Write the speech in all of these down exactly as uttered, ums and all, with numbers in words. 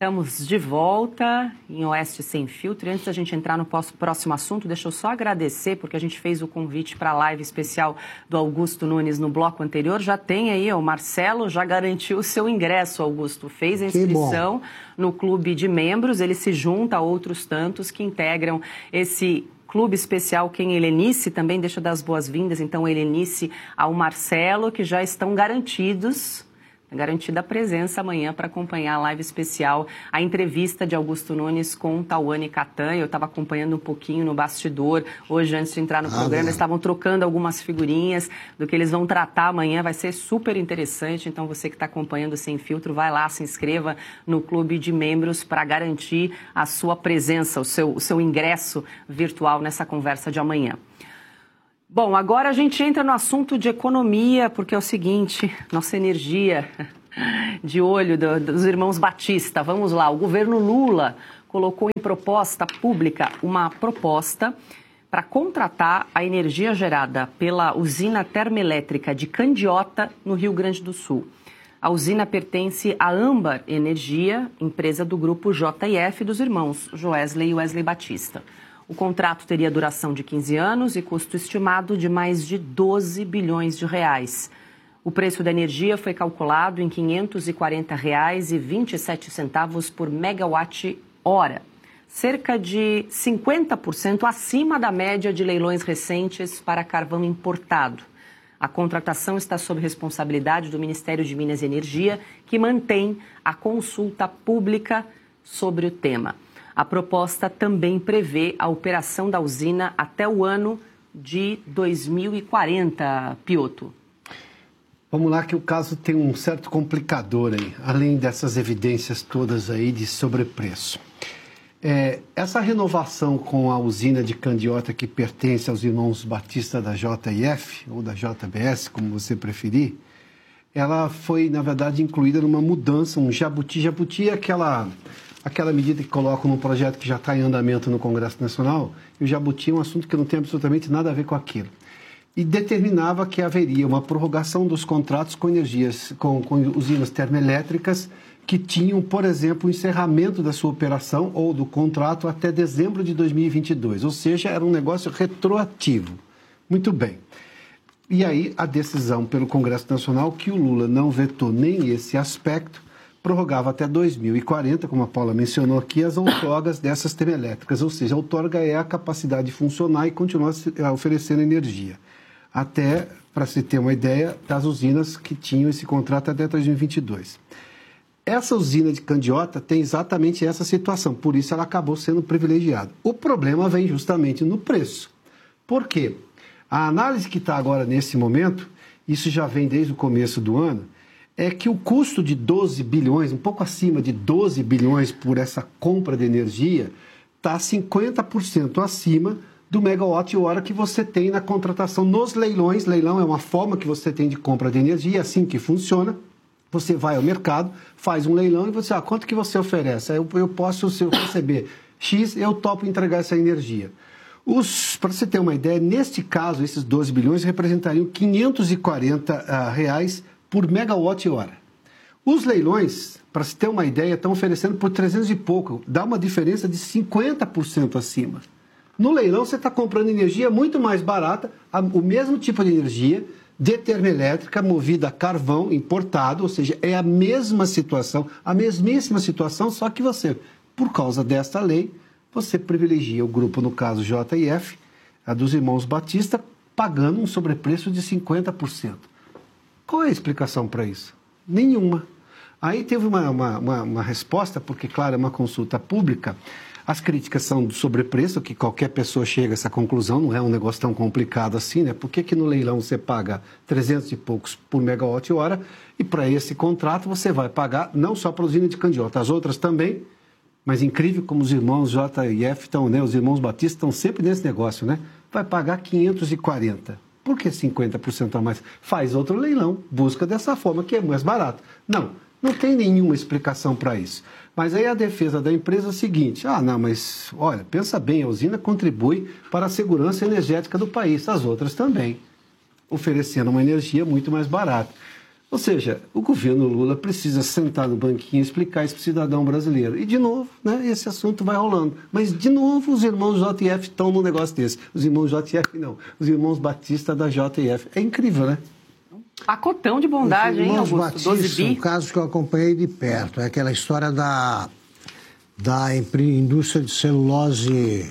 Estamos de volta em Oeste Sem Filtro. Antes da gente entrar no próximo assunto, deixa eu só agradecer, porque a gente fez o convite para a live especial do Augusto Nunes no bloco anterior. Já tem aí, o Marcelo já garantiu o seu ingresso, Augusto. Fez a inscrição no clube de membros. Ele se junta a outros tantos que integram esse clube especial. Quem Helenice também deixa das boas-vindas. Então, Helenice ao Marcelo, que já estão garantidos... garantida a presença amanhã para acompanhar a live especial, a entrevista de Augusto Nunes com Tauane Catan. Eu estava acompanhando um pouquinho no bastidor. Hoje, antes de entrar no ah, programa, eles estavam trocando algumas figurinhas do que eles vão tratar amanhã. Vai ser super interessante. Então, você que está acompanhando Sem Filtro, vai lá, se inscreva no clube de membros para garantir a sua presença, o seu, o seu ingresso virtual nessa conversa de amanhã. Bom, agora a gente entra no assunto de economia, porque é o seguinte, nossa energia de olho do, dos irmãos Batista. Vamos lá, o governo Lula colocou em proposta pública uma proposta para contratar a energia gerada pela usina termoelétrica de Candiota, no Rio Grande do Sul. A usina pertence à Âmbar Energia, empresa do grupo J e F dos irmãos Joesley e Wesley Batista. O contrato teria duração de quinze anos e custo estimado de mais de doze bilhões de reais. O preço da energia foi calculado em quinhentos e quarenta reais e vinte e sete centavos por megawatt-hora, cerca de cinquenta por cento acima da média de leilões recentes para carvão importado. A contratação está sob responsabilidade do Ministério de Minas e Energia, que mantém a consulta pública sobre o tema. A proposta também prevê a operação da usina até o ano de dois mil e quarenta, Piotr. Vamos lá que o caso tem um certo complicador aí, além dessas evidências todas aí de sobrepreço. É, essa renovação com a usina de Candiota que pertence aos irmãos Batista da J e F, ou da J B S, como você preferir, ela foi, na verdade, incluída numa mudança, um jabuti. Jabuti é aquela... aquela medida que colocam num projeto que já está em andamento no Congresso Nacional, e o jabuti é um assunto que não tem absolutamente nada a ver com aquilo. E determinava que haveria uma prorrogação dos contratos com energias, com, com usinas termoelétricas que tinham, por exemplo, o encerramento da sua operação ou do contrato até dezembro de dois mil e vinte e dois, ou seja, era um negócio retroativo. Muito bem. E aí a decisão pelo Congresso Nacional, que o Lula não vetou nem esse aspecto, prorrogava até dois mil e quarenta, como a Paula mencionou aqui, as outorgas dessas termoelétricas, ou seja, a outorga é a capacidade de funcionar e continuar oferecendo energia. Até, para se ter uma ideia, das usinas que tinham esse contrato até dois mil e vinte e dois. Essa usina de Candiota tem exatamente essa situação, por isso ela acabou sendo privilegiada. O problema vem justamente no preço. Por quê? A análise que está agora nesse momento, isso já vem desde o começo do ano, é que o custo de doze bilhões, um pouco acima de doze bilhões por essa compra de energia, está cinquenta por cento acima do megawatt-hora que você tem na contratação nos leilões. Leilão é uma forma que você tem de compra de energia, assim que funciona. Você vai ao mercado, faz um leilão e você, ah, quanto que você oferece? Eu, eu posso, se eu receber X, eu topo entregar essa energia. Para você ter uma ideia, neste caso, esses doze bilhões representariam quinhentos e quarenta uh, reais por megawatt-hora. Os leilões, para se ter uma ideia, estão oferecendo por trezentos e pouco. Dá uma diferença de cinquenta por cento acima. No leilão, você está comprando energia muito mais barata, a, o mesmo tipo de energia, de termoelétrica, movida a carvão importado, ou seja, é a mesma situação, a mesmíssima situação, só que você, por causa desta lei, você privilegia o grupo, no caso J e F, a dos irmãos Batista, pagando um sobrepreço de cinquenta por cento. Qual é a explicação para isso? Nenhuma. Aí teve uma, uma, uma, uma resposta, porque, claro, é uma consulta pública. As críticas são do sobrepreço, que qualquer pessoa chega a essa conclusão, não é um negócio tão complicado assim, né? Por que que no leilão você paga trezentos e poucos por megawatt-hora e para esse contrato você vai pagar não só para a usina de Candiota, as outras também, mas incrível como os irmãos J e F estão, né? Os irmãos Batista estão sempre nesse negócio, né? Vai pagar quinhentos e quarenta. Por que cinquenta por cento a mais? Faz outro leilão, busca dessa forma que é mais barato. Não, não tem nenhuma explicação para isso. Mas aí a defesa da empresa é o seguinte, ah, não, mas olha, pensa bem, a usina contribui para a segurança energética do país, as outras também, oferecendo uma energia muito mais barata. Ou seja, o governo Lula precisa sentar no banquinho e explicar isso para o cidadão brasileiro. E, de novo, né, esse assunto vai rolando. Mas, de novo, os irmãos J F estão num negócio desse. Os irmãos J F, não. Os irmãos Batista da J F. É incrível, né? Pacotão de bondade, hein, Augusto? Batista, doze bi. um caso que eu acompanhei de perto. É aquela história da, da indústria de celulose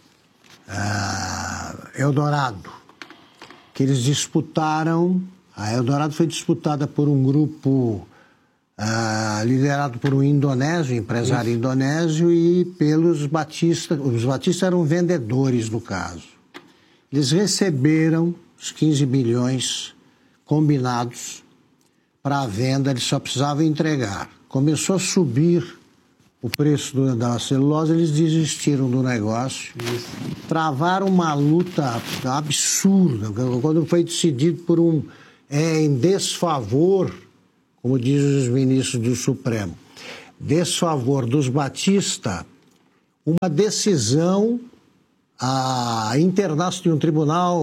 uh, Eldorado. Que eles disputaram... A Eldorado foi disputada por um grupo uh, liderado por um indonésio, empresário Isso. indonésio, e pelos Batista. Os Batista eram vendedores, no caso. Eles receberam os quinze bilhões combinados para a venda, eles só precisavam entregar. Começou a subir o preço do, da celulose, eles desistiram do negócio, Isso. travaram uma luta absurda, quando foi decidido por um... é em desfavor, como dizem os ministros do Supremo, desfavor dos Batista, uma decisão a, internacional de um tribunal,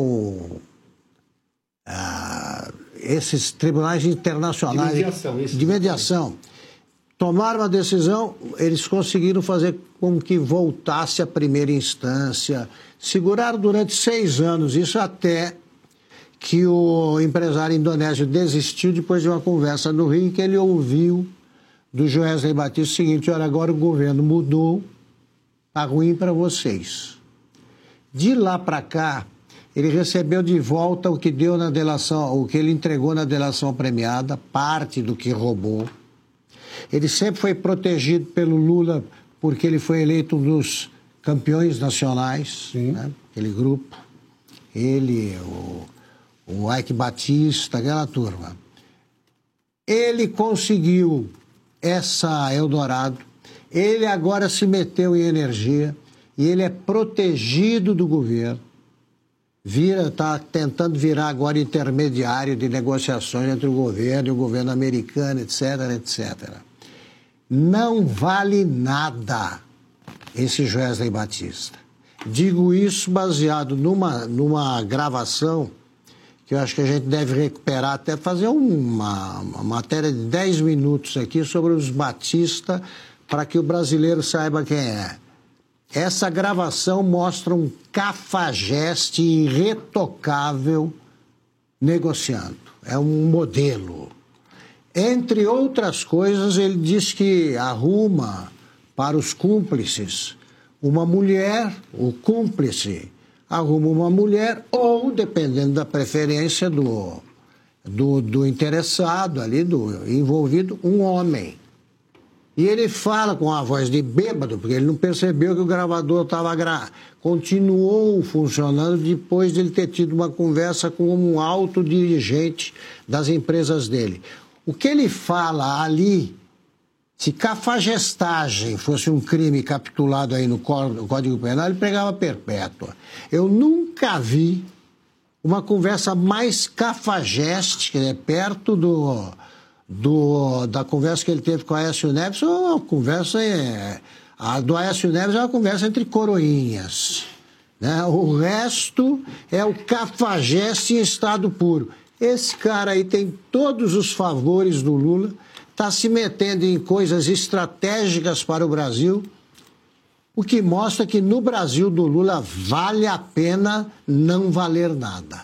a, esses tribunais internacionais de mediação, isso. de mediação, tomaram a decisão, eles conseguiram fazer com que voltasse à primeira instância, seguraram durante seis anos, isso até... que o empresário indonésio desistiu depois de uma conversa no Rio, que ele ouviu do Joesley Batista o seguinte: olha, agora o governo mudou, tá ruim para vocês. De lá para cá, ele recebeu de volta o que deu na delação, o que ele entregou na delação premiada, parte do que roubou. Ele sempre foi protegido pelo Lula, porque ele foi eleito um dos campeões nacionais, né? Aquele grupo, ele, o... o Ike Batista, aquela turma. Ele conseguiu essa Eldorado, ele agora se meteu em energia e ele é protegido do governo, vira, está tentando virar agora intermediário de negociações entre o governo e o governo americano, etc, etcétera. Não vale nada esse Joesley Batista. Digo isso baseado numa, numa gravação que eu acho que a gente deve recuperar, até fazer uma, uma matéria de dez minutos aqui sobre os Batista, para que o brasileiro saiba quem é. Essa gravação mostra um cafajeste irretocável negociando. É um modelo. Entre outras coisas, ele diz que arruma para os cúmplices uma mulher, o cúmplice arruma uma mulher ou, dependendo da preferência do, do, do interessado ali, do envolvido, um homem. E ele fala com a voz de bêbado, porque ele não percebeu que o gravador estava... Gra... Continuou funcionando depois de ele ter tido uma conversa com um alto dirigente das empresas dele. O que ele fala ali, se cafajestagem fosse um crime capitulado aí no Código Penal, ele pegava perpétua. Eu nunca vi uma conversa mais cafajeste, que é perto do, do, da conversa que ele teve com o Aécio Neves. Uma conversa é, a do Aécio Neves é uma conversa entre coroinhas, né? O resto é o cafajeste em estado puro. Esse cara aí tem todos os favores do Lula, está se metendo em coisas estratégicas para o Brasil, o que mostra que no Brasil do Lula vale a pena não valer nada.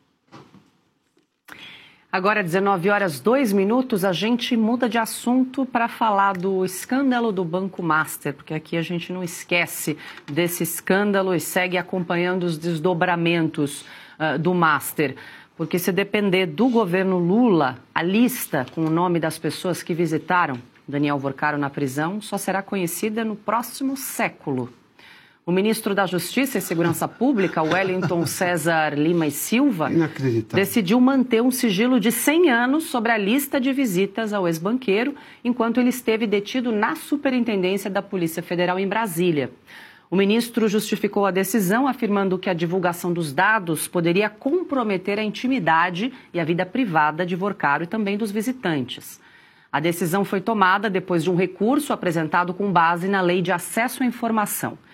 Agora, dezenove horas, dois minutos, a gente muda de assunto para falar do escândalo do Banco Master, porque aqui a gente não esquece desse escândalo e segue acompanhando os desdobramentos uh, do Master. Porque se depender do governo Lula, a lista com o nome das pessoas que visitaram Daniel Vorcaro na prisão só será conhecida no próximo século. O ministro da Justiça e Segurança Pública, Wellington César Lima e Silva, decidiu manter um sigilo de cem anos sobre a lista de visitas ao ex-banqueiro, enquanto ele esteve detido na Superintendência da Polícia Federal em Brasília. O ministro justificou a decisão, afirmando que a divulgação dos dados poderia comprometer a intimidade e a vida privada de Vorcaro e também dos visitantes. A decisão foi tomada depois de um recurso apresentado com base na Lei de Acesso à Informação.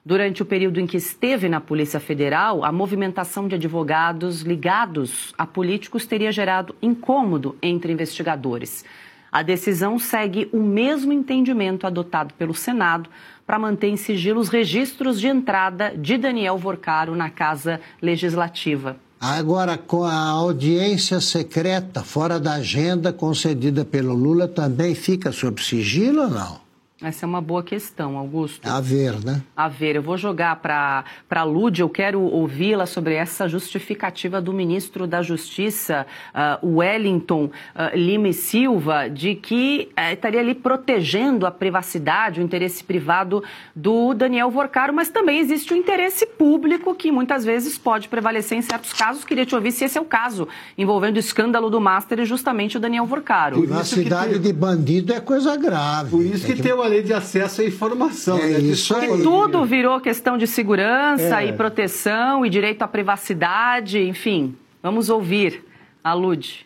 Durante o período em que esteve na Polícia Federal, a movimentação de advogados ligados a políticos teria gerado incômodo entre investigadores. A decisão segue o mesmo entendimento adotado pelo Senado para manter em sigilo os registros de entrada de Daniel Vorcaro na Casa Legislativa. Agora, com a audiência secreta fora da agenda concedida pelo Lula, também fica sob sigilo ou não? Essa é uma boa questão, Augusto. A ver, né? A ver, eu vou jogar para a Lud, eu quero ouvi-la sobre essa justificativa do ministro da Justiça, uh, Wellington uh, Lima e Silva, de que uh, estaria ali protegendo a privacidade, o interesse privado do Daniel Vorcaro, mas também existe o interesse público que muitas vezes pode prevalecer em certos casos. Queria te ouvir se esse é o caso, envolvendo o escândalo do Master e justamente o Daniel Vorcaro. Privacidade tem... de bandido é coisa grave. Por isso que, que... tem uma lei de acesso à informação. É né? isso aí. Tudo virou questão de segurança é. e proteção e direito à privacidade, enfim. Vamos ouvir a Lud.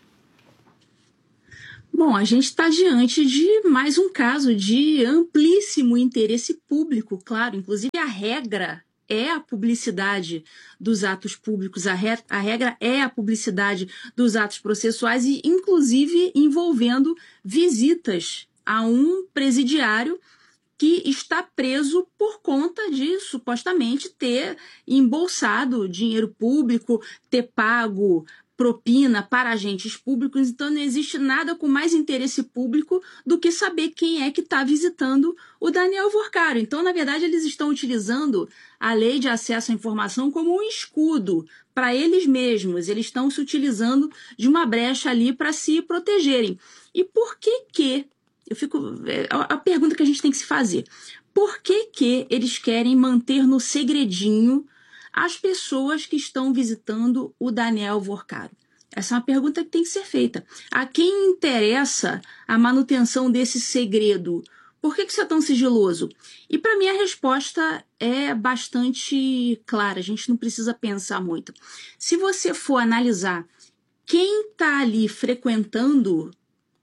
Bom, a gente está diante de mais um caso de amplíssimo interesse público, claro. Inclusive, a regra é a publicidade dos atos públicos, a, re... a regra é a publicidade dos atos processuais e, inclusive, envolvendo visitas a um presidiário que está preso por conta de, supostamente, ter embolsado dinheiro público, ter pago propina para agentes públicos. Então, não existe nada com mais interesse público do que saber quem é que está visitando o Daniel Vorcaro. Então, na verdade, eles estão utilizando a lei de acesso à informação como um escudo para eles mesmos. Eles estão se utilizando de uma brecha ali para se protegerem. E por que que Eu fico, a pergunta que a gente tem que se fazer, por que que eles querem manter no segredinho as pessoas que estão visitando o Daniel Vorcaro? Essa é uma pergunta que tem que ser feita. A quem interessa a manutenção desse segredo? Por que que isso é tão sigiloso? E para mim a resposta é bastante clara, a gente não precisa pensar muito. Se você for analisar quem está ali frequentando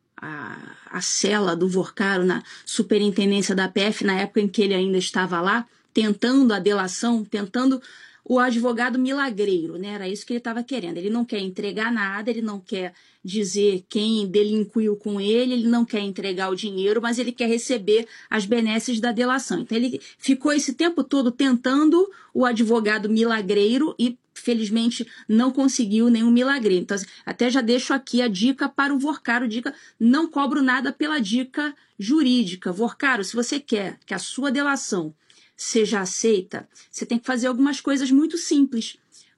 A, a cela do Vorcaro na superintendência da P F, na época em que ele ainda estava lá, tentando a delação, tentando o advogado milagreiro, né? Era isso que ele estava querendo. Ele não quer entregar nada, ele não quer dizer quem delinquiu com ele, ele não quer entregar o dinheiro, mas ele quer receber as benesses da delação. Então ele ficou esse tempo todo tentando o advogado milagreiro e felizmente não conseguiu nenhum milagreiro. Então, até já deixo aqui a dica para o Vorcaro, dica, não cobro nada pela dica jurídica. Vorcaro, se você quer que a sua delação seja aceita, você tem que fazer algumas coisas muito simples.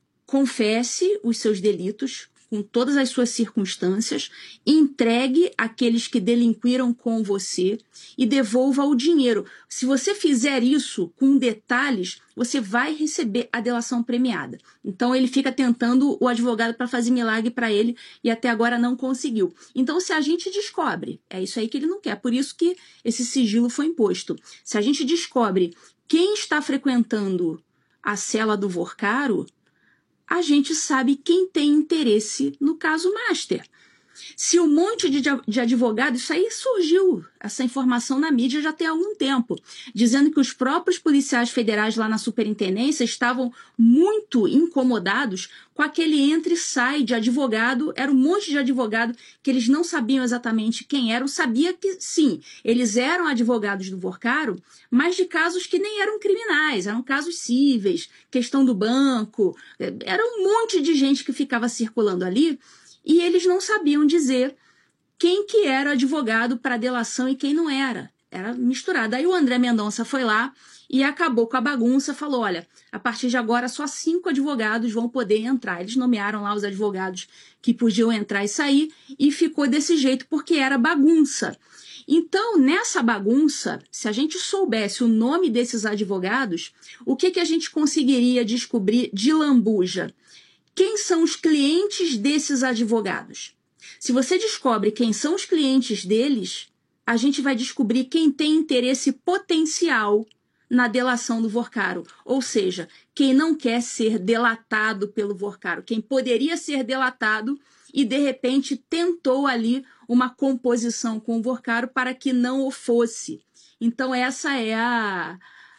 Confesse os seus delitos com todas as suas circunstâncias, entregue aqueles que delinquiram com você e devolva o dinheiro. Se você fizer isso com detalhes, você vai receber a delação premiada. Então ele fica tentando o advogado para fazer milagre para ele e até agora não conseguiu. Então se a gente descobre, é isso aí que ele não quer, por isso que esse sigilo foi imposto. Se a gente descobre quem está frequentando a cela do Vorcaro, a gente sabe quem tem interesse no caso Master. Se um monte de, de advogado, isso aí surgiu, essa informação na mídia já tem algum tempo, dizendo que os próprios policiais federais lá na superintendência estavam muito incomodados com aquele entra e sai de advogado, era um monte de advogado que eles não sabiam exatamente quem eram, sabia que sim, eles eram advogados do Vorcaro, mas de casos que nem eram criminais, eram casos cíveis, questão do banco, era um monte de gente que ficava circulando ali, e eles não sabiam dizer quem que era advogado para delação e quem não era. Era misturado. Aí o André Mendonça foi lá e acabou com a bagunça, falou, olha, a partir de agora só cinco advogados vão poder entrar. Eles nomearam lá os advogados que podiam entrar e sair e ficou desse jeito porque era bagunça. Então, nessa bagunça, se a gente soubesse o nome desses advogados, o que, que a gente conseguiria descobrir de lambuja? Quem são os clientes desses advogados? Se você descobre quem são os clientes deles, a gente vai descobrir quem tem interesse potencial na delação do Vorcaro. Ou seja, quem não quer ser delatado pelo Vorcaro, quem poderia ser delatado e, de repente, tentou ali uma composição com o Vorcaro para que não o fosse. Então, essa é a...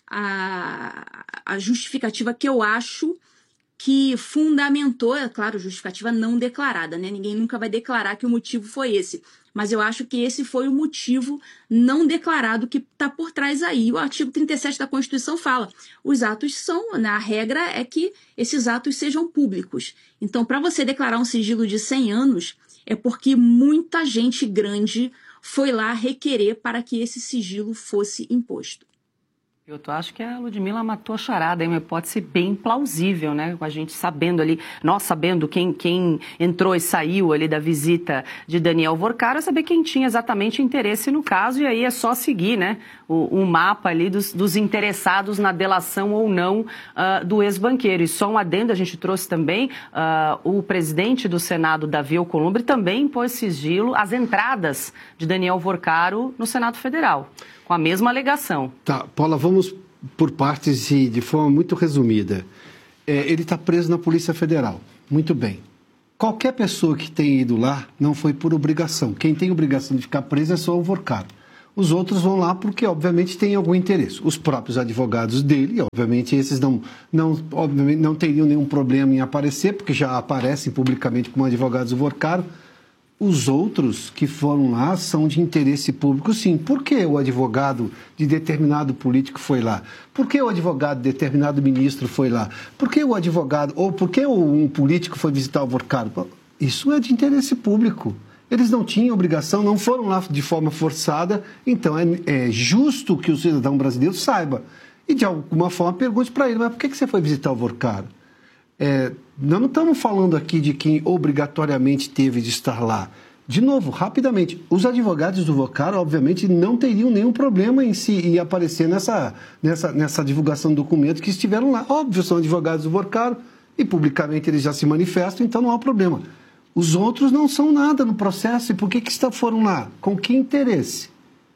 a, a justificativa que eu acho que fundamentou, é claro, justificativa não declarada, né? Ninguém nunca vai declarar que o motivo foi esse. Mas eu acho que esse foi o motivo não declarado que está por trás aí. O artigo trinta e sete da Constituição fala, os atos são, né, a regra é que esses atos sejam públicos. Então, para você declarar um sigilo de cem anos, é porque muita gente grande foi lá requerer para que esse sigilo fosse imposto. Eu tô, acho que a Ludmila matou a charada, é uma hipótese bem plausível, né? Com a gente sabendo ali, nós sabendo quem, quem entrou e saiu ali da visita de Daniel Vorcaro, saber quem tinha exatamente interesse no caso, e aí é só seguir, né? O, o mapa ali dos, dos interessados na delação ou não uh, do ex-banqueiro. E só um adendo, a gente trouxe também uh, o presidente do Senado, Davi Alcolumbre, também impôs sigilo às entradas de Daniel Vorcaro no Senado Federal, com a mesma alegação. Tá, Paula, vamos por partes e de forma muito resumida. É, ele está preso na Polícia Federal. Muito bem. Qualquer pessoa que tenha ido lá não foi por obrigação. Quem tem obrigação de ficar preso é só o Vorcaro. Os outros vão lá porque, obviamente, têm algum interesse. Os próprios advogados dele, obviamente, esses não, não, obviamente, não teriam nenhum problema em aparecer, porque já aparecem publicamente como advogados do Vorcaro. Os outros que foram lá são de interesse público, sim. Por que o advogado de determinado político foi lá? Por que o advogado de determinado ministro foi lá? Por que o advogado, ou por que um político foi visitar o Vorcaro? Isso é de interesse público. Eles não tinham obrigação, não foram lá de forma forçada, então é, é justo que o cidadão brasileiro saiba. E, de alguma forma, pergunte para ele, mas por que você foi visitar o Vorcaro? É, nós não estamos falando aqui de quem obrigatoriamente teve de estar lá. De novo, rapidamente, os advogados do Vorcaro, obviamente, não teriam nenhum problema em se em aparecer nessa, nessa, nessa divulgação de documentos que estiveram lá. Óbvio, são advogados do Vorcaro e publicamente eles já se manifestam, então não há problema. Os outros não são nada no processo. E por que, que foram lá? Com que interesse?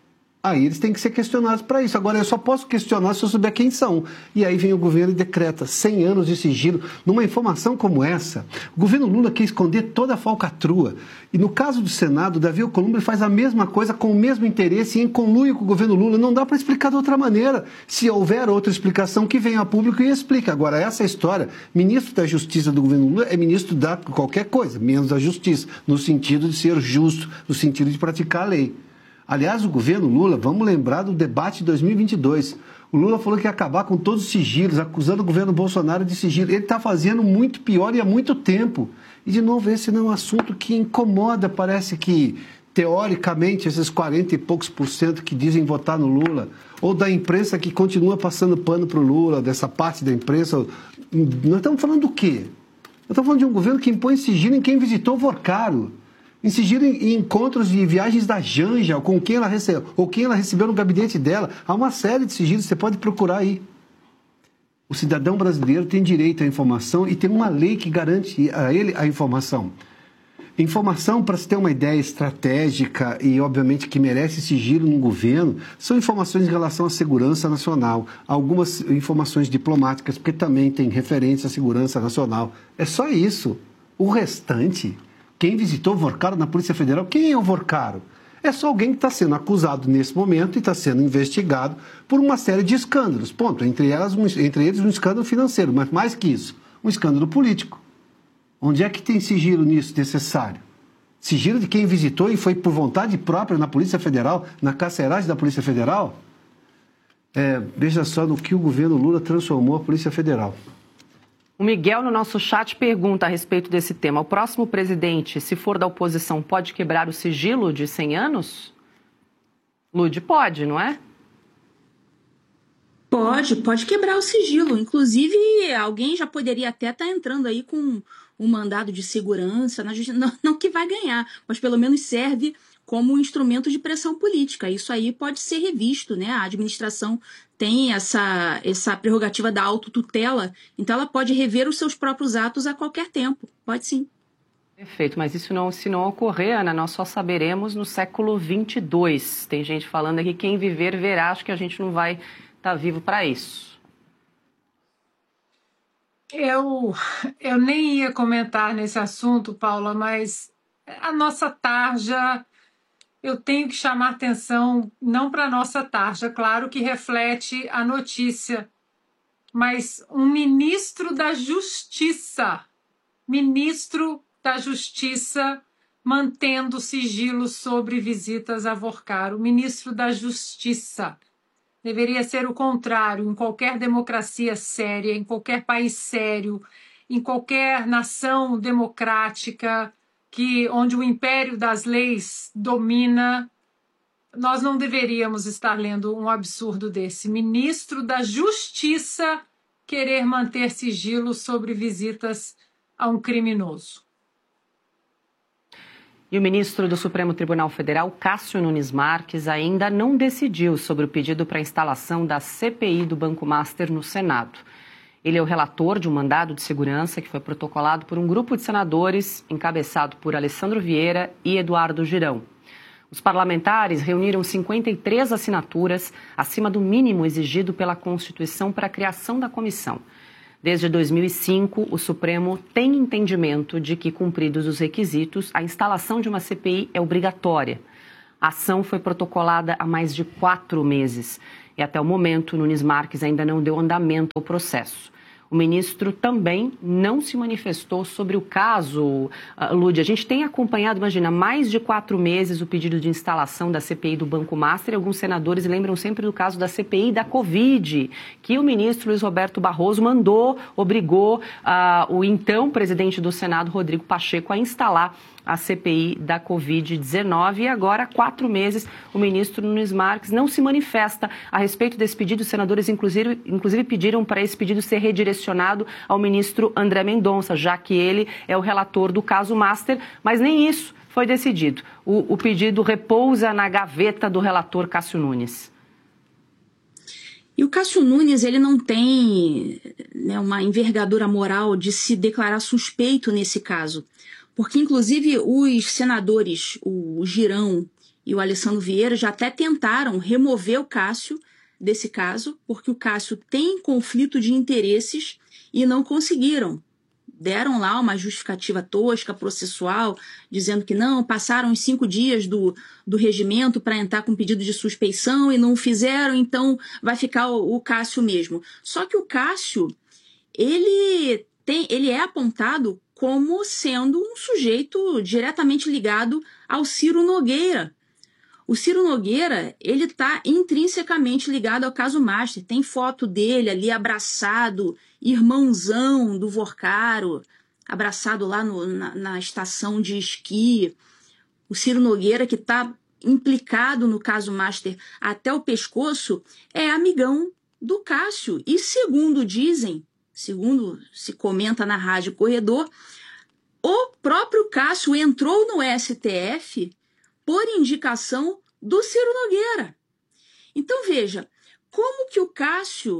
Aí eles têm que ser questionados para isso. Agora, eu só posso questionar se eu souber quem são. E aí vem o governo e decreta cem anos de sigilo. Numa informação como essa, o governo Lula quer esconder toda a falcatrua. E no caso do Senado, Davi Alcolumbre faz a mesma coisa com o mesmo interesse e em conluio com o governo Lula. Não dá para explicar de outra maneira. Se houver outra explicação, que venha a público e explique. Agora, essa história, ministro da Justiça do governo Lula é ministro da qualquer coisa, menos da Justiça, no sentido de ser justo, no sentido de praticar a lei. Aliás, o governo Lula, vamos lembrar do debate de dois mil e vinte e dois. O Lula falou que ia acabar com todos os sigilos, acusando o governo Bolsonaro de sigilo. Ele está fazendo muito pior e há muito tempo. E, de novo, esse não é um assunto que incomoda. Parece que, teoricamente, esses quarenta e poucos por cento que dizem votar no Lula, ou da imprensa que continua passando pano para o Lula, dessa parte da imprensa. Nós estamos falando do quê? Nós estamos falando de um governo que impõe sigilo em quem visitou o Vorcaro. Em sigilo em encontros de viagens da Janja, ou com quem ela recebeu, ou quem ela recebeu no gabinete dela. Há uma série de sigilos, você pode procurar aí. O cidadão brasileiro tem direito à informação e tem uma lei que garante a ele a informação. Informação, para se ter uma ideia estratégica e, obviamente, que merece sigilo no governo, são informações em relação à segurança nacional, algumas informações diplomáticas, porque também tem referência à segurança nacional. É só isso. O restante... Quem visitou o Vorcaro na Polícia Federal, quem é o Vorcaro? É só alguém que está sendo acusado nesse momento e está sendo investigado por uma série de escândalos. Ponto. Entre, elas, um, entre eles um escândalo financeiro, mas mais que isso, um escândalo político. Onde é que tem sigilo nisso necessário? Sigilo de quem visitou e foi por vontade própria na Polícia Federal, na carceragem da Polícia Federal? É, veja só no que o governo Lula transformou a Polícia Federal. O Miguel, no nosso chat, pergunta a respeito desse tema. O próximo presidente, se for da oposição, pode quebrar o sigilo de cem anos? Lud, pode, não é? Pode, pode quebrar o sigilo. Inclusive, alguém já poderia até estar entrando aí com um mandado de segurança, na justiça, não, não que vai ganhar, mas pelo menos serve como um instrumento de pressão política. Isso aí pode ser revisto, né? A administração tem essa, essa prerrogativa da autotutela, então ela pode rever os seus próprios atos a qualquer tempo. Pode sim. Perfeito, mas isso não, se não ocorrer, Ana, nós só saberemos no século vinte e dois. Tem gente falando aqui, quem viver verá, acho que a gente não vai estar vivo para isso. Eu, eu nem ia comentar nesse assunto, Paula, mas a nossa tarja eu tenho que chamar atenção, não para a nossa tarja, claro que reflete a notícia, mas um ministro da Justiça, ministro da Justiça mantendo sigilo sobre visitas a Vorcaro, ministro da Justiça. Deveria ser o contrário, em qualquer democracia séria, em qualquer país sério, em qualquer nação democrática, que, onde o império das leis domina, nós não deveríamos estar lendo um absurdo desse. Ministro da Justiça querer manter sigilo sobre visitas a um criminoso. E o ministro do Supremo Tribunal Federal, Cássio Nunes Marques, ainda não decidiu sobre o pedido para a instalação da C P I do Banco Master no Senado. Ele é o relator de um mandado de segurança que foi protocolado por um grupo de senadores encabeçado por Alessandro Vieira e Eduardo Girão. Os parlamentares reuniram cinquenta e três assinaturas, acima do mínimo exigido pela Constituição para a criação da comissão. Desde dois mil e cinco, o Supremo tem entendimento de que, cumpridos os requisitos, a instalação de uma C P I é obrigatória. A ação foi protocolada há mais de quatro meses e, até o momento, Nunes Marques ainda não deu andamento ao processo. O ministro também não se manifestou sobre o caso. Uh, Lúdia, a gente tem acompanhado, imagina, mais de quatro meses o pedido de instalação da C P I do Banco Master. E alguns senadores lembram sempre do caso da C P I da Covid, que o ministro Luiz Roberto Barroso mandou, obrigou uh, o então presidente do Senado, Rodrigo Pacheco, a instalar a C P I da Covid dezenove. E agora, há quatro meses, o ministro Nunes Marques não se manifesta a respeito desse pedido. Os senadores, inclusive, inclusive pediram para esse pedido ser redirecionado ao ministro André Mendonça, já que ele é o relator do caso Master, mas nem isso foi decidido. O, o pedido repousa na gaveta do relator Cássio Nunes. E o Cássio Nunes, ele não tem, né, uma envergadura moral de se declarar suspeito nesse caso. Porque, inclusive, os senadores, o Girão e o Alessandro Vieira, já até tentaram remover o Cássio desse caso, porque o Cássio tem conflito de interesses e não conseguiram. Deram lá uma justificativa tosca, processual, dizendo que não, passaram os cinco dias do, do regimento para entrar com pedido de suspeição e não fizeram, então vai ficar o, o Cássio mesmo. Só que o Cássio, ele, tem, ele é apontado como sendo um sujeito diretamente ligado ao Ciro Nogueira. O Ciro Nogueira, ele está intrinsecamente ligado ao caso Master. Tem foto dele ali abraçado, irmãozão do Vorcaro, abraçado lá no, na, na estação de esqui. O Ciro Nogueira, que está implicado no caso Master até o pescoço, é amigão do Cássio. E segundo dizem, segundo se comenta na Rádio Corredor, o próprio Cássio entrou no S T F por indicação do Ciro Nogueira. Então, veja, como que o Cássio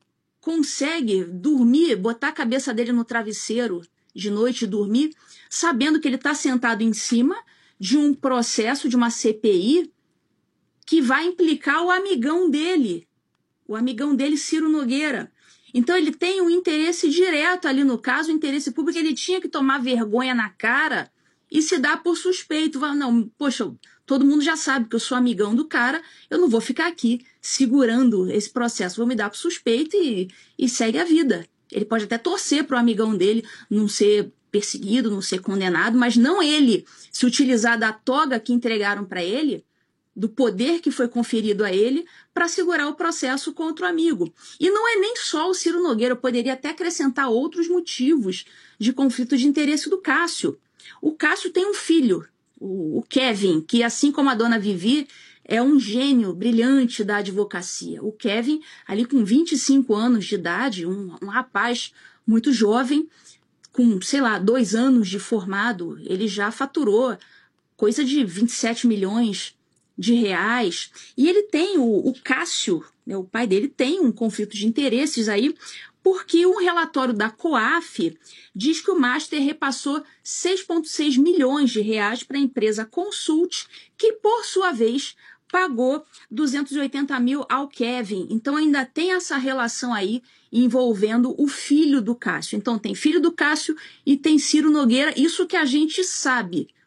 consegue dormir, botar a cabeça dele no travesseiro de noite e dormir, sabendo que ele está sentado em cima de um processo, de uma C P I, que vai implicar o amigão dele, o amigão dele, Ciro Nogueira. Então, ele tem um interesse direto ali no caso, o interesse público. Ele tinha que tomar vergonha na cara e se dar por suspeito. Não, poxa, todo mundo já sabe que eu sou amigão do cara, eu não vou ficar aqui segurando esse processo, vou me dar por suspeito e, e segue a vida. Ele pode até torcer para o amigão dele não ser perseguido, não ser condenado, mas não ele se utilizar da toga que entregaram para ele, do poder que foi conferido a ele, para segurar o processo contra o amigo. E não é nem só o Ciro Nogueira, eu poderia até acrescentar outros motivos de conflito de interesse do Cássio. O Cássio tem um filho, o Kevin, que, assim como a dona Vivi, é um gênio brilhante da advocacia. O Kevin, ali com vinte e cinco anos de idade, um, um rapaz muito jovem, com, sei lá, dois anos de formado, ele já faturou coisa de vinte e sete milhões de reais. E ele tem, o, o Cássio, né, o pai dele, tem um conflito de interesses aí, porque um relatório da COAF diz que o Master repassou seis vírgula seis milhões de reais para a empresa Consult, que, por sua vez, pagou duzentos e oitenta mil ao Kevin. Então, ainda tem essa relação aí envolvendo o filho do Cássio. Então, tem filho do Cássio e tem Ciro Nogueira, isso que a gente sabe.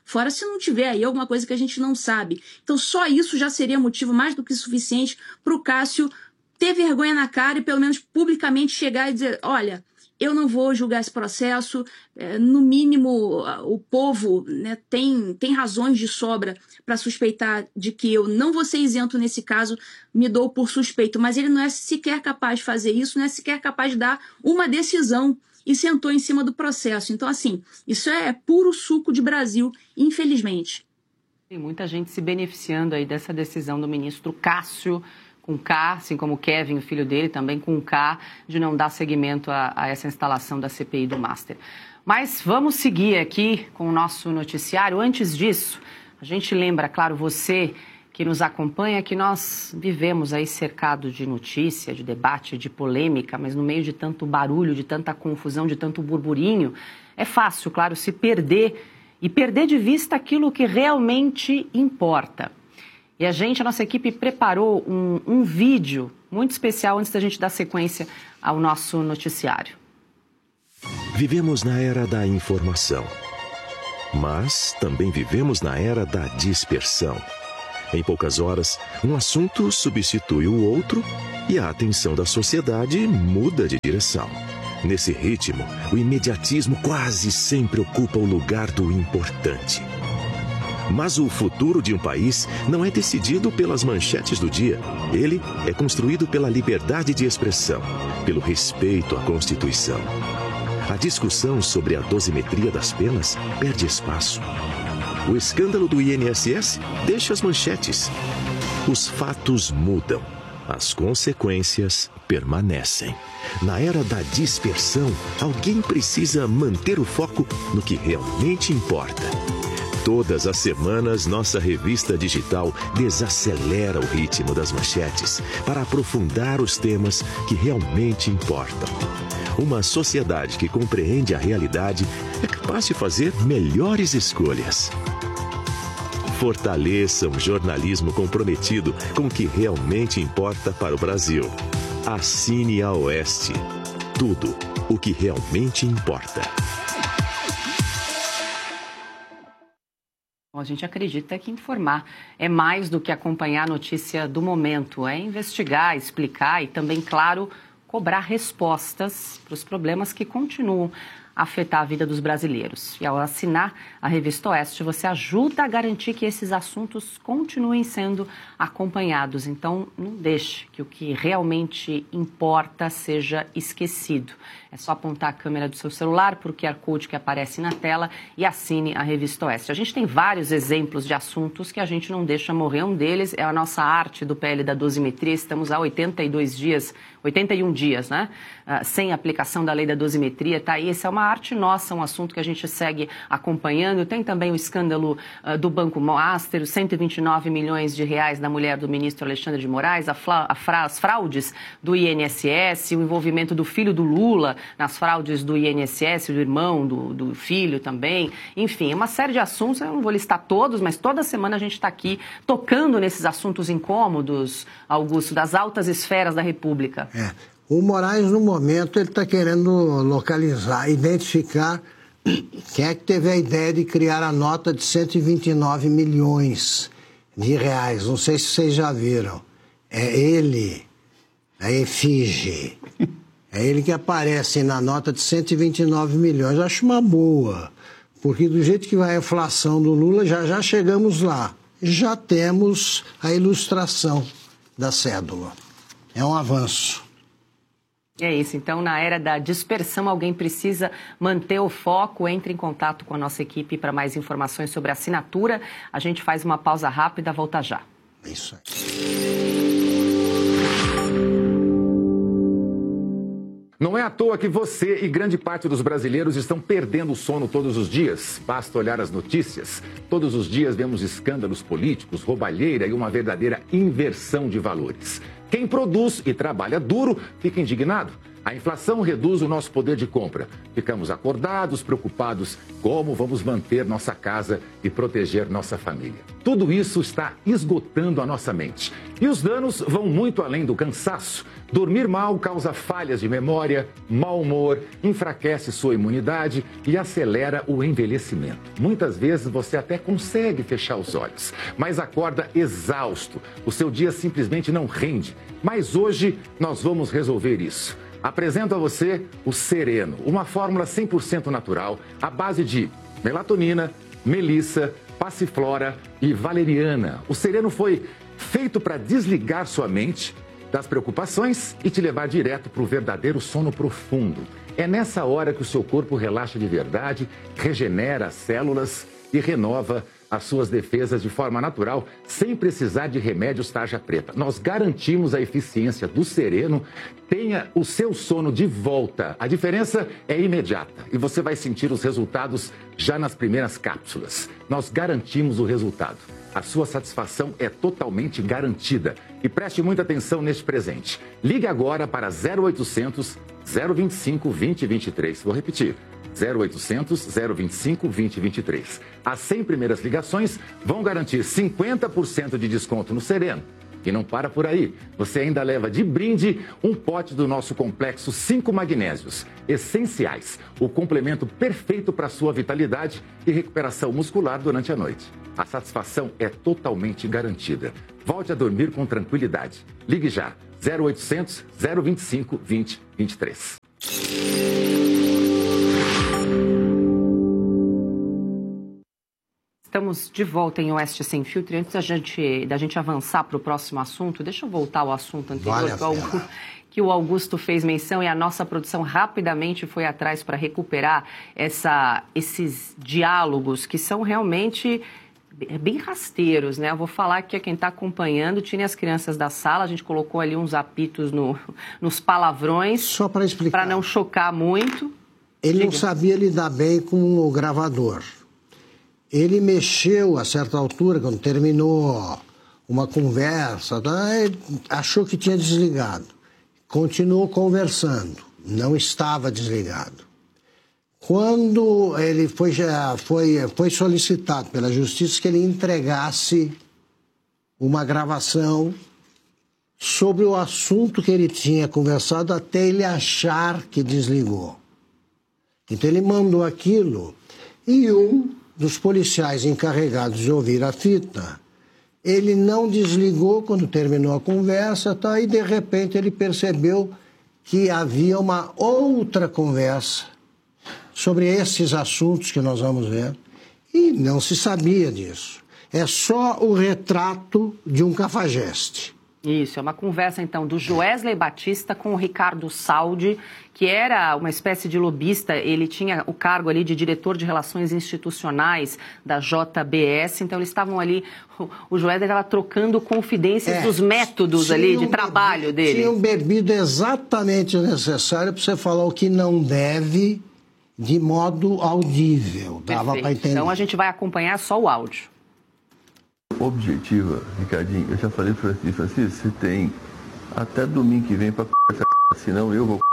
Fora se não tiver aí alguma coisa que a gente não sabe. Então só isso já seria motivo mais do que suficiente para o Cássio ter vergonha na cara e pelo menos publicamente chegar e dizer, olha, eu não vou julgar esse processo, é, no mínimo o povo, né, tem, tem razões de sobra para suspeitar de que eu não vou ser isento nesse caso, me dou por suspeito, mas ele não é sequer capaz de fazer isso, não é sequer capaz de dar uma decisão e sentou em cima do processo. Então, assim, isso é puro suco de Brasil, infelizmente. Tem muita gente se beneficiando aí dessa decisão do ministro Cássio, com K, assim como o Kevin, o filho dele, também com K, de não dar seguimento a, a essa instalação da C P I do Master. Mas vamos seguir aqui com o nosso noticiário. Antes disso, a gente lembra, claro, você que nos acompanha, que nós vivemos aí cercado de notícia, de debate, de polêmica, mas no meio de tanto barulho, de tanta confusão, de tanto burburinho, é fácil, claro, se perder e perder de vista aquilo que realmente importa. E a gente, a nossa equipe, preparou um, um vídeo muito especial antes da gente dar sequência ao nosso noticiário. Vivemos na era da informação, mas também vivemos na era da dispersão. Em poucas horas, um assunto substitui o outro e a atenção da sociedade muda de direção. Nesse ritmo, o imediatismo quase sempre ocupa o lugar do importante. Mas o futuro de um país não é decidido pelas manchetes do dia. Ele é construído pela liberdade de expressão, pelo respeito à Constituição. A discussão sobre a dosimetria das penas perde espaço. O escândalo do I N S S deixa as manchetes. Os fatos mudam. As consequências permanecem. Na era da dispersão, alguém precisa manter o foco no que realmente importa. Todas as semanas, nossa revista digital desacelera o ritmo das manchetes para aprofundar os temas que realmente importam. Uma sociedade que compreende a realidade é capaz de fazer melhores escolhas. Fortaleça um jornalismo comprometido com o que realmente importa para o Brasil. Assine a Oeste. Tudo o que realmente importa. A gente acredita que informar é mais do que acompanhar a notícia do momento, é investigar, explicar e também, claro, cobrar respostas para os problemas que continuam a afetar a vida dos brasileiros. E ao assinar a Revista Oeste, você ajuda a garantir que esses assuntos continuem sendo acompanhados. Então, não deixe que o que realmente importa seja esquecido. É só apontar a câmera do seu celular para o Q R Code que aparece na tela e assine a Revista Oeste. A gente tem vários exemplos de assuntos que a gente não deixa morrer. Um deles é a nossa arte do P L da dosimetria. Estamos há oitenta e dois dias, oitenta e um dias, né? Uh, sem aplicação da lei da dosimetria. Tá aí, essa é uma arte nossa, um assunto que a gente segue acompanhando. Tem também o escândalo uh, do Banco Master, os cento e vinte e nove milhões de reais da mulher do ministro Alexandre de Moraes, a fla, a fra, as fraudes do I N S S, o envolvimento do filho do Lula nas fraudes do I N S S, do irmão, do, do filho também. Enfim, uma série de assuntos, eu não vou listar todos, mas toda semana a gente está aqui tocando nesses assuntos incômodos, Augusto, das altas esferas da República. É. O Moraes, no momento, ele está querendo localizar, identificar quem é que teve a ideia de criar a nota de cento e vinte e nove milhões de reais. Não sei se vocês já viram. É ele, a efígie. É ele que aparece na nota de cento e vinte e nove milhões. Eu acho uma boa, porque do jeito que vai a inflação do Lula, já já chegamos lá. Já temos a ilustração da cédula. É um avanço. É isso, então na era da dispersão alguém precisa manter o foco, entre em contato com a nossa equipe para mais informações sobre a assinatura. A gente faz uma pausa rápida, volta já. Isso aí. Não é à toa que você e grande parte dos brasileiros estão perdendo o sono todos os dias. Basta olhar as notícias. Todos os dias vemos escândalos políticos, roubalheira e uma verdadeira inversão de valores. Quem produz e trabalha duro fica indignado. A inflação reduz o nosso poder de compra. Ficamos acordados, preocupados como vamos manter nossa casa e proteger nossa família. Tudo isso está esgotando a nossa mente. E os danos vão muito além do cansaço. Dormir mal causa falhas de memória, mau humor, enfraquece sua imunidade e acelera o envelhecimento. Muitas vezes você até consegue fechar os olhos, mas acorda exausto. O seu dia simplesmente não rende. Mas hoje nós vamos resolver isso. Apresento a você o Sereno, uma fórmula cem por cento natural, à base de melatonina, melissa, passiflora e valeriana. O Sereno foi feito para desligar sua mente das preocupações e te levar direto para o verdadeiro sono profundo. É nessa hora que o seu corpo relaxa de verdade, regenera as células e renova as suas defesas de forma natural, sem precisar de remédios tarja preta. Nós garantimos a eficiência do Sereno. Tenha o seu sono de volta. A diferença é imediata e você vai sentir os resultados já nas primeiras cápsulas. Nós garantimos o resultado. A sua satisfação é totalmente garantida. E preste muita atenção neste presente. Ligue agora para zero oitocentos, zero vinte e cinco, vinte, vinte e três. Vou repetir. zero oitocentos, zero vinte e cinco, vinte, vinte e três. As cem primeiras ligações vão garantir cinquenta por cento de desconto no Sereno. E não para por aí. Você ainda leva de brinde um pote do nosso complexo cinco magnésios essenciais. O complemento perfeito para sua vitalidade e recuperação muscular durante a noite. A satisfação é totalmente garantida. Volte a dormir com tranquilidade. Ligue já. zero oitocentos, zero vinte e cinco, vinte, vinte e três. Estamos de volta em Oeste Sem Filtro. Antes da gente, da gente avançar para o próximo assunto, deixa eu voltar ao assunto anterior, vale que, o Augusto, que o Augusto fez menção e a nossa produção rapidamente foi atrás para recuperar essa, esses diálogos que são realmente bem rasteiros, né? Eu vou falar aqui a quem está acompanhando, tirem as crianças da sala, a gente colocou ali uns apitos no, nos palavrões. Só para explicar. Para não chocar muito. Ele Diga. não sabia lidar bem com o gravador. Ele mexeu a certa altura, quando terminou uma conversa, ele achou que tinha desligado. Continuou conversando, não estava desligado. Quando ele foi, já foi, foi solicitado pela Justiça que ele entregasse uma gravação sobre o assunto que ele tinha conversado até ele achar que desligou. Então ele mandou aquilo e um dos policiais encarregados de ouvir a fita, ele não desligou quando terminou a conversa, tá? E de repente ele percebeu que havia uma outra conversa sobre esses assuntos que nós vamos ver, e não se sabia disso. É só o retrato de um cafajeste. Isso, é uma conversa, então, do Joesley Batista com o Ricardo Saldi, que era uma espécie de lobista. Ele tinha o cargo ali de diretor de relações institucionais da J B S, então eles estavam ali, o Joesley estava trocando confidências é, dos métodos ali de trabalho bebido, dele. Tinham bebido exatamente o necessário para você falar o que não deve de modo audível, dava para entender. Então a gente vai acompanhar só o áudio. Objetiva, Ricardinho, eu já falei para o Francisco, você tem até domingo que vem para essa c... senão eu vou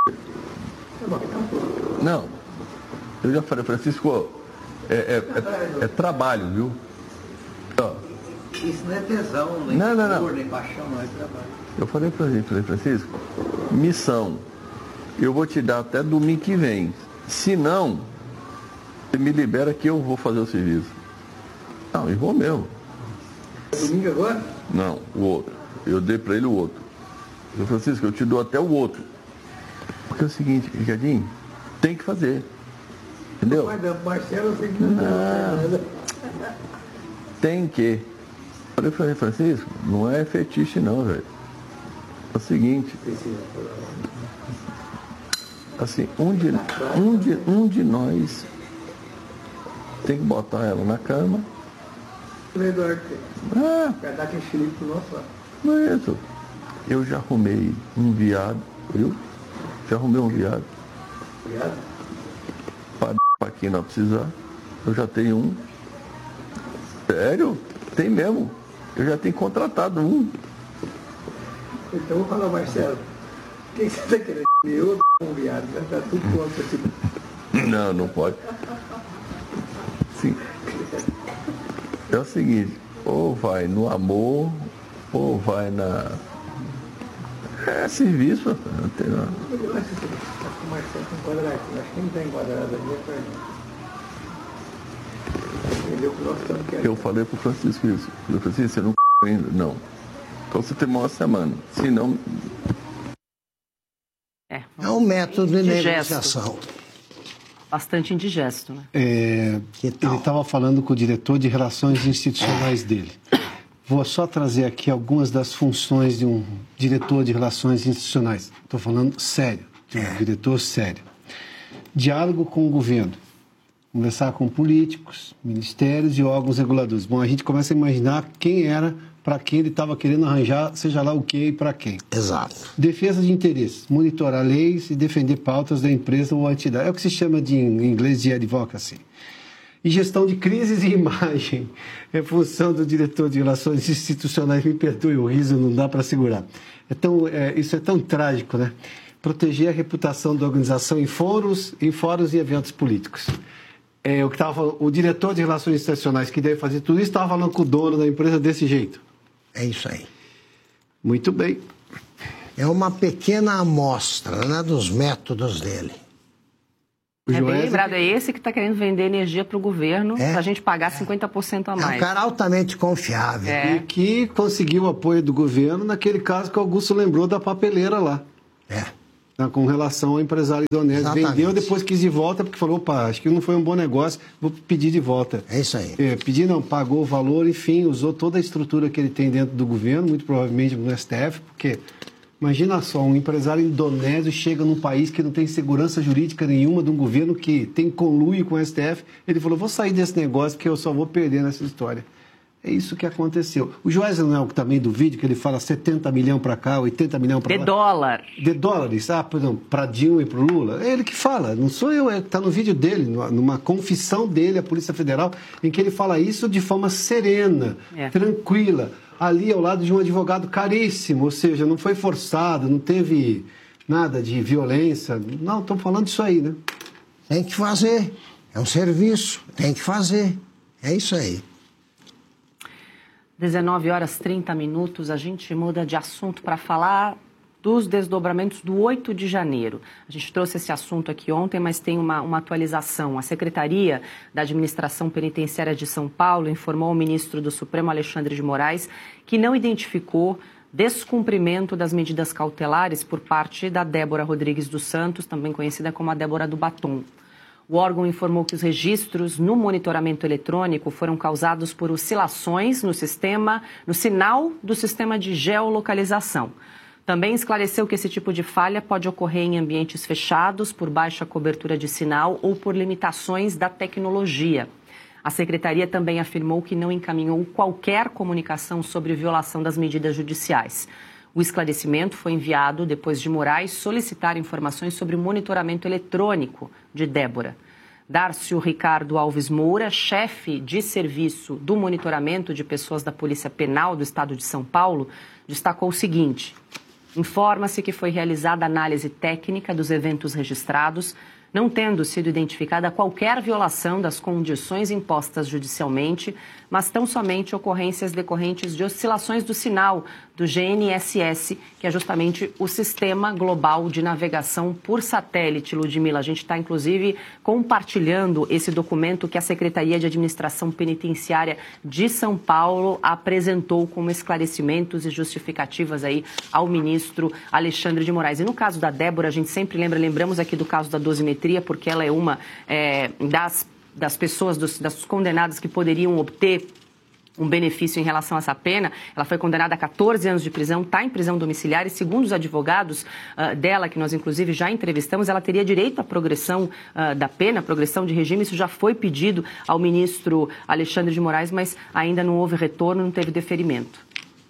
Não, eu já falei, Francisco, é, é, é, é trabalho, viu? Ó. Isso não é tesão, nem não, não, amor, não. nem paixão, não é trabalho. Eu falei para ele, falei, Francisco, missão, eu vou te dar até domingo que vem, se não, você me libera que eu vou fazer o serviço. Não, eu vou mesmo. Domingo agora? Não, o outro. Eu dei para ele o outro. Eu falei, Francisco, eu te dou até o outro. Porque é o seguinte, Ricardinho, tem que fazer. Entendeu? Mas não, Marcelo, tem que não. Tem que. Eu falei, Francisco, não é fetiche não, velho. É o seguinte. Assim, um de, um de, um de nós tem que botar ela na cama. Eduardo, ah, vai dar aquele xilique pro nosso lado. Não é isso. Eu já arrumei um viado, viu? Já arrumei um viado. Viado? Para quem não precisar. Eu já tenho um. Sério? Tem mesmo. Eu já tenho contratado um. Então vou falar, Marcelo. O que você está querendo Eu com viado, vai estar tudo contra aqui. Não, não pode. Sim. É o seguinte, ou vai no amor, ou vai na... É serviço, não tem nada. Eu acho que o Marcelo está enquadrado aqui. Acho que não está enquadrado ali, é para entendeu o que nós estamos querendo. Eu falei pro Francisco isso. Eu falei, Francisco, você não ainda? Não. Então você tem uma semana. Se não... É, É um método de indigesto. negociação. Bastante indigesto, né? É, Que tal? ele estava falando com o diretor de relações institucionais dele. Vou só trazer aqui algumas das funções de um diretor de relações institucionais. Estou falando sério, de um diretor sério. Diálogo com o governo. Conversar com políticos, ministérios e órgãos reguladores. Bom, a gente começa a imaginar quem era, para quem ele estava querendo arranjar, seja lá o que e para quem. Exato. Defesa de interesses, monitorar leis e defender pautas da empresa ou entidade. É o que se chama de, em inglês de advocacy. E gestão de crises e imagem. É função do diretor de relações institucionais. Me perdoe o riso, não dá para segurar. É tão, é, isso é tão trágico, né? Proteger a reputação da organização em fóruns, em fóruns e eventos políticos. É, o, que tava falando, o diretor de relações institucionais que deve fazer tudo isso estava falando com o dono da empresa desse jeito. É isso aí. Muito bem. É uma pequena amostra, né, dos métodos dele. O É bem Joesley- lembrado, é esse que está querendo vender energia para o governo, É. para a gente pagar cinquenta por cento a É um mais. cara altamente confiável. É. E que conseguiu o apoio do governo naquele caso que o Augusto lembrou da papeleira lá, É. tá, com relação ao empresário Donésio. Exatamente. Vendeu, depois quis de volta, porque falou, opa, acho que não foi um bom negócio, vou pedir de volta. É isso aí. É, pedir não, pagou o valor, enfim, usou toda a estrutura que ele tem dentro do governo, muito provavelmente no S T F, porque imagina só, um empresário indonésio chega num país que não tem segurança jurídica nenhuma, de um governo que tem conluio com o S T F, ele falou, vou sair desse negócio porque eu só vou perder nessa história. É isso que aconteceu. O Joesley não é o também do vídeo, que ele fala setenta milhões para cá, oitenta milhões para De lá. dólar. De dólares, ah, perdão, para Dilma e para o Lula. É ele que fala, não sou eu, está no vídeo dele, numa, numa confissão dele à Polícia Federal, em que ele fala isso de forma serena, É. tranquila, ali ao lado de um advogado caríssimo, ou seja, não foi forçado, não teve nada de violência. Não, estão falando isso aí, né? Tem que fazer. É um serviço. Tem que fazer. É isso aí. dezenove horas e trinta minutos, a gente muda de assunto para falar dos desdobramentos do oito de janeiro. A gente trouxe esse assunto aqui ontem, mas tem uma, uma atualização. A Secretaria da Administração Penitenciária de São Paulo informou ao ministro do Supremo, Alexandre de Moraes, que não identificou descumprimento das medidas cautelares por parte da Débora Rodrigues dos Santos, também conhecida como a Débora do Batom. O órgão informou que os registros no monitoramento eletrônico foram causados por oscilações no sistema, no sinal do sistema de geolocalização. Também esclareceu que esse tipo de falha pode ocorrer em ambientes fechados, por baixa cobertura de sinal ou por limitações da tecnologia. A secretaria também afirmou que não encaminhou qualquer comunicação sobre violação das medidas judiciais. O esclarecimento foi enviado depois de Moraes solicitar informações sobre o monitoramento eletrônico de Débora. Dárcio Ricardo Alves Moura, chefe de serviço do monitoramento de pessoas da Polícia Penal do Estado de São Paulo, destacou o seguinte: informa-se que foi realizada análise técnica dos eventos registrados, não tendo sido identificada qualquer violação das condições impostas judicialmente, mas tão somente ocorrências decorrentes de oscilações do sinal do G N S S, que é justamente o Sistema Global de Navegação por Satélite, Ludmila. A gente está, inclusive, compartilhando esse documento que a Secretaria de Administração Penitenciária de São Paulo apresentou como esclarecimentos e justificativas aí ao ministro Alexandre de Moraes. E no caso da Débora, a gente sempre lembra, lembramos aqui do caso da dosimetria, porque ela é uma é, das das pessoas, dos, das condenadas que poderiam obter um benefício em relação a essa pena. Ela foi condenada a catorze anos de prisão, está em prisão domiciliar e, segundo os advogados uh, dela, que nós inclusive já entrevistamos, ela teria direito à progressão uh, da pena, progressão de regime. Isso já foi pedido ao ministro Alexandre de Moraes, mas ainda não houve retorno, não teve deferimento.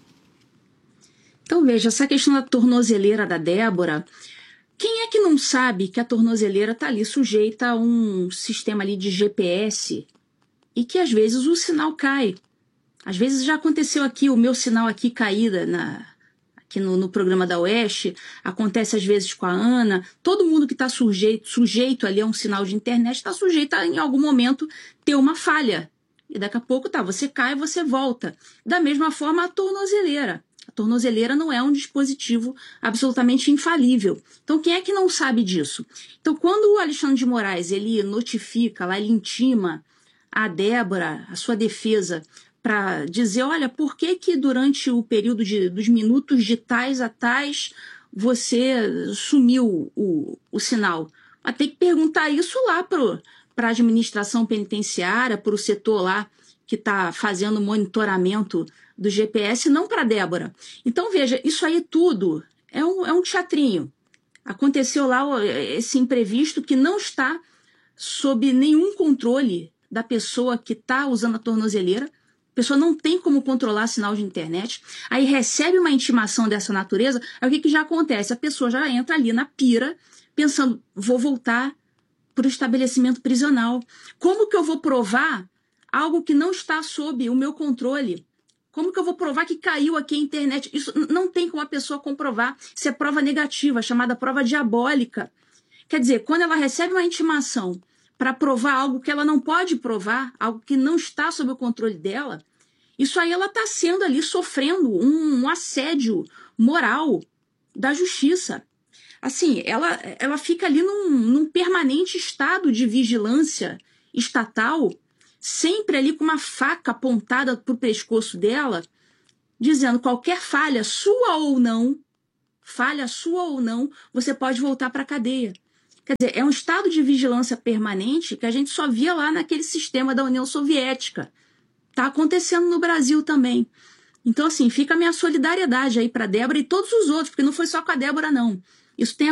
Então, veja, essa questão da tornozeleira da Débora... Quem é que não sabe que a tornozeleira está ali sujeita a um sistema ali de G P S e que às vezes o sinal cai? Às vezes já aconteceu aqui, o meu sinal aqui caída na, aqui no, no programa da Oeste, acontece às vezes com a Ana, todo mundo que está sujeito, sujeito ali a um sinal de internet está sujeito a, em algum momento, ter uma falha. E daqui a pouco, tá, você cai e você volta. Da mesma forma, a tornozeleira. A tornozeleira não é um dispositivo absolutamente infalível. Então, quem é que não sabe disso? Então, quando o Alexandre de Moraes, ele notifica, lá, ele intima a Débora, a sua defesa, para dizer, olha, por que que durante o período de, dos minutos de tais a tais você sumiu o, o sinal? Mas tem que perguntar isso lá para a administração penitenciária, para o setor lá que está fazendo monitoramento do G P S, não para a Débora. Então, veja, isso aí tudo é um, é um teatrinho. Aconteceu lá esse imprevisto que não está sob nenhum controle da pessoa que está usando a tornozeleira. A pessoa não tem como controlar sinal de internet. Aí recebe uma intimação dessa natureza, aí o que, que já acontece? A pessoa já entra ali na pira, pensando, vou voltar para o estabelecimento prisional. Como que eu vou provar algo que não está sob o meu controle? Como que eu vou provar que caiu aqui a internet? Isso não tem como a pessoa comprovar. Isso é prova negativa, chamada prova diabólica. Quer dizer, quando ela recebe uma intimação para provar algo que ela não pode provar, algo que não está sob o controle dela, isso aí ela está sendo ali, sofrendo um, um assédio moral da justiça. Assim, ela, ela fica ali num, num permanente estado de vigilância estatal, sempre ali com uma faca apontada para o pescoço dela, dizendo qualquer falha, sua ou não, falha sua ou não, você pode voltar para a cadeia. Quer dizer, é um estado de vigilância permanente que a gente só via lá naquele sistema da União Soviética. Está acontecendo no Brasil também. Então, assim, fica a minha solidariedade aí para a Débora e todos os outros, porque não foi só com a Débora, não. Isso tem